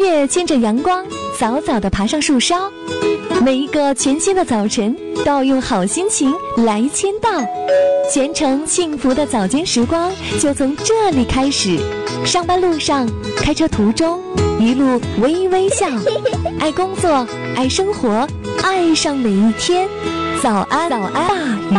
月牵着阳光，早早地爬上树梢。每一个全新的早晨，都要用好心情来签到。前程幸福的早间时光，就从这里开始。上班路上，开车途中，一路微微笑。爱工作，爱生活，爱上每一天。早安，早安，大雨。